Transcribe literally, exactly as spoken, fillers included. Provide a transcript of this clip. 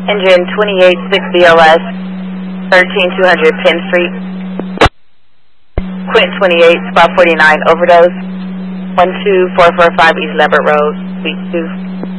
Engine twenty-eight six B L S, thirteen two hundred Penn Street. Quint twenty-eight, spot forty-nine, overdose. one two four four five East Lambert Road, Suite two.